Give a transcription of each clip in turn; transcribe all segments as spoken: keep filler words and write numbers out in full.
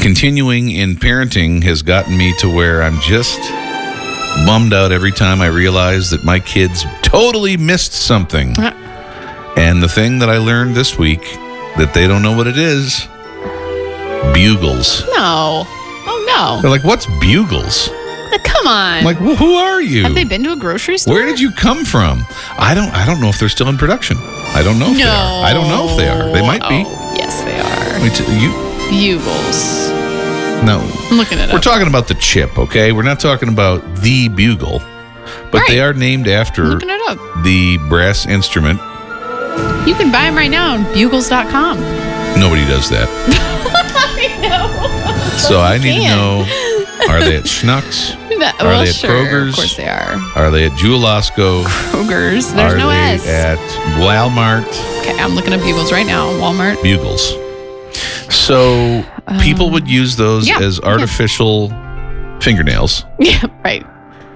continuing in parenting has gotten me to where I'm just bummed out every time I realize that my kids totally missed something. And the thing that I learned this week that they don't know what it is, Bugles. No. Oh, no. They're like, what's Bugles? Uh, Come on. I'm like, well, who are you? Have they been to a grocery store? Where did you come from? I don't I don't know if they're still in production. I don't know if No. they are. I don't know if they are. They might be. Oh, yes, they are. Wait, t- you Bugles. No. I'm looking it We're up. talking about the chip, okay? We're not talking about the bugle. But Right. they are named after I'm looking it up. the brass instrument. You can buy them right now on bugles dot com. Nobody does that. I know. So I need to can. know, are they at Schnucks? That, Are well, they at sure. Kroger's? Of course they are. Are they at Jewel-Osco? Kroger's. There's are no they S. at Walmart? Okay, I'm looking at Bugles right now. Walmart. Bugles. So people would use those yeah, as yeah. artificial fingernails. Yeah, right.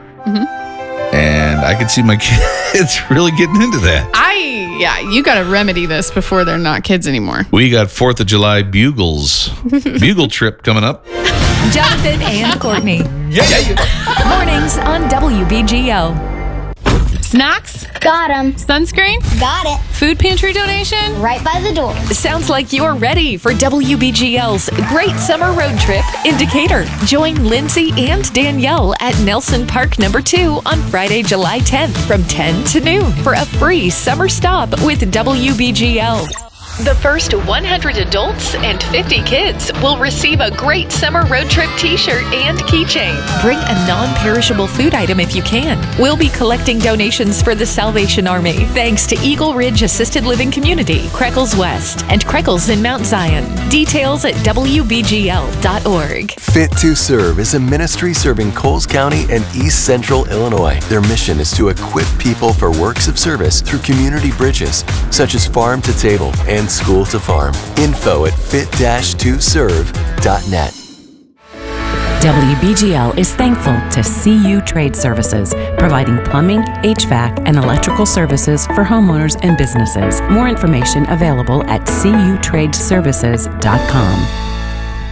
And I could see my kids really getting into that. I, yeah, you got to remedy this before they're not kids anymore. We got fourth of July Bugles. Bugle trip coming up. Jonathan and Courtney. Yeah, yeah, yeah. Mornings on W B G O. Snacks? Got 'em. Sunscreen? Got it. Food pantry donation? Right by the door. Sounds like you're ready for W B G L's Great Summer Road Trip in Decatur. Join Lindsay and Danielle at Nelson Park Number two on Friday, July tenth from ten to noon for a free summer stop with W B G L. The first one hundred adults and fifty kids will receive a Great Summer Road Trip t-shirt and keychain. Bring a non-perishable food item if you can. We'll be collecting donations for the Salvation Army, thanks to Eagle Ridge Assisted Living Community, Creckles West, and Creckles in Mount Zion. Details at W B G L dot org. Fit to Serve is a ministry serving Coles County and East Central Illinois. Their mission is to equip people for works of service through community bridges, such as farm to table and school to farm. Info at fit dash to serve dot net. W B G L is thankful to C U Trade Services, providing plumbing, H V A C, and electrical services for homeowners and businesses. More information available at C U trade services dot com.